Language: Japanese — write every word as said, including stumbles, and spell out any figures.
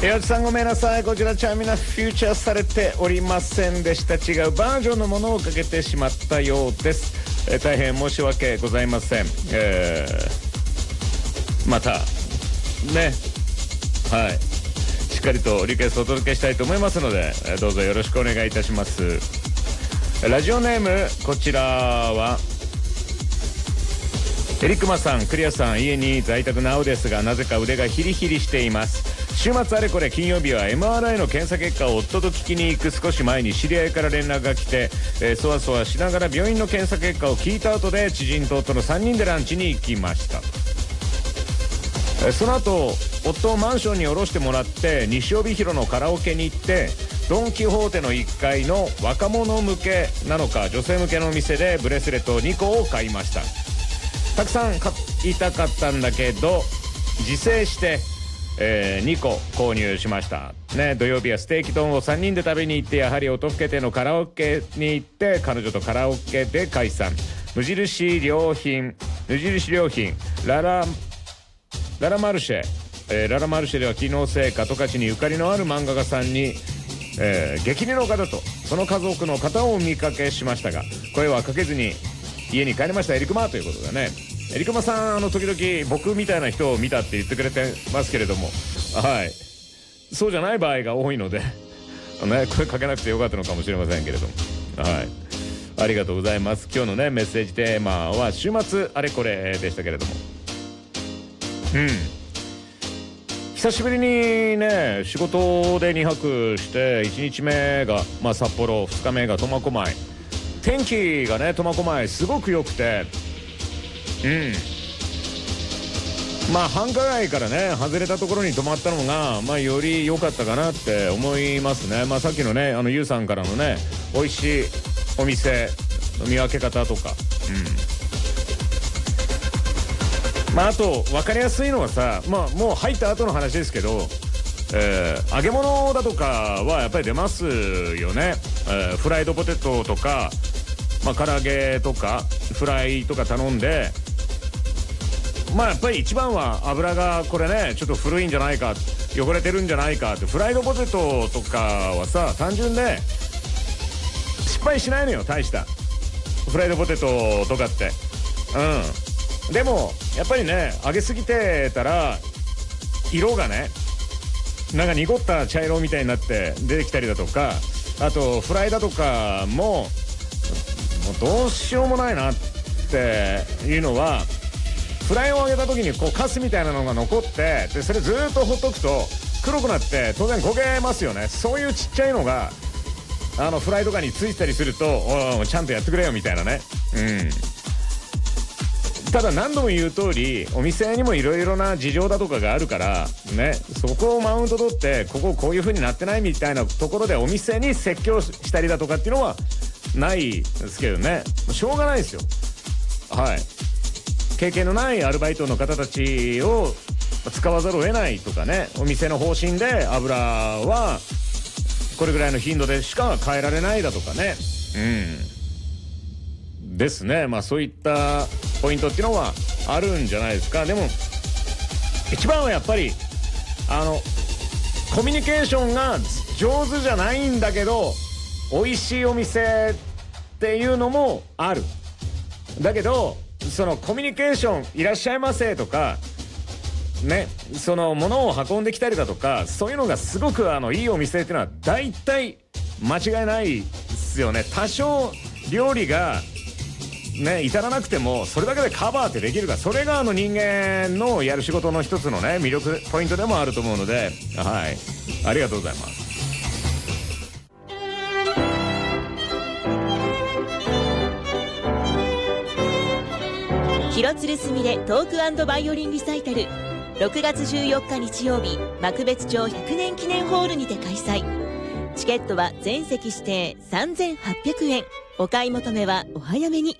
よちさんごめんなさい、こちらチャーミナフューチャーされておりませんでした。違うバージョンのものをかけてしまったようです。えー、大変申し訳ございません。えー、またね、はいしっかりとリクエストをお届けしたいと思いますので、えー、どうぞよろしくお願いいたします。ラジオネームこちらはエリクマさん、クリアさん、家に在宅なおですが、なぜか腕がヒリヒリしています。週末あれこれ金曜日は エムアールアイ の検査結果を夫と聞きに行く少し前に知り合いから連絡が来て、えー、そわそわしながら病院の検査結果を聞いた後で知人と夫のさんにんでランチに行きました。えー、その後夫をマンションに降ろしてもらって西帯広のカラオケに行って、ドン・キホーテのいっかいの若者向けなのか女性向けの店でブレスレットにこを買いました。たくさん買いたかったんだけど自制してえー、にこ購入しましたね。土曜日はステーキ丼をさんにんで食べに行って、やはり音更けてのカラオケに行って彼女とカラオケで解散。無印良品無印良品ララララマルシェ、えー、ララマルシェでは機能性十勝にゆかりのある漫画家さんに、えー、激似の方とその家族の方をお見かけしましたが、声はかけずに家に帰りました。エリクマということでね、エリクマさん、あの時々僕みたいな人を見たって言ってくれてますけれども、はいそうじゃない場合が多いので、ね、声かけなくてよかったのかもしれませんけれども、はいありがとうございます。今日のねメッセージテーマは週末あれこれでしたけれども、うん久しぶりにね仕事でにはくしていちにちめが、まあ、札幌、ふつかめが苫小牧、天気がね苫小牧すごく良くて、うんまあ繁華街からね外れたところに泊まったのが、まあ、より良かったかなって思いますね。まあさっきのねあのゆうさんからのね美味しいお店の見分け方とか、うんまああと分かりやすいのはさ、まあもう入った後の話ですけど、えー、揚げ物だとかはやっぱり出ますよね。えー、フライドポテトとか、まあ、唐揚げとかフライとか頼んで、まあやっぱり一番は油がこれねちょっと古いんじゃないか、汚れてるんじゃないかって。フライドポテトとかはさ単純で失敗しないのよ、大したフライドポテトとかって。うんでもやっぱりね揚げすぎてたら色がねなんか濁った茶色みたいになって出てきたりだとか、あとフライだとかももうどうしようもないなっていうのは、フライを揚げた時にこうカスみたいなのが残って、でそれずっとほっとくと黒くなって当然焦げますよね。そういうちっちゃいのがあのフライとかについてたりすると、おいちゃんとやってくれよみたいなね。うんただ何度も言う通りお店にもいろいろな事情だとかがあるからね、そこをマウント取ってこここういう風になってないみたいなところでお店に説教したりだとかっていうのはないですけどね、しょうがないですよ。はい経験のないアルバイトの方たちを使わざるを得ないとかね、お店の方針で油はこれぐらいの頻度でしか変えられないだとかね、うんですね。まあそういったポイントっていうのはあるんじゃないですか。でも一番はやっぱりあのコミュニケーションが上手じゃないんだけど美味しいお店っていうのもある。だけどそのコミュニケーションいらっしゃいませとかね、その物を運んできたりだとかそういうのがすごくあのいいお店っていうのは大体間違いないですよね。多少料理がね至らなくてもそれだけでカバーってできるから、それがあの人間のやる仕事の一つのね魅力ポイントでもあると思うので、はいありがとうございます。 広鶴すみれトーク&バイオリンリサイタルろくがつじゅうよっか日曜日、幕別町ひゃくねん記念ホールにて開催。チケットは全席指定さんぜんはっぴゃくえん。お買い求めはお早めに。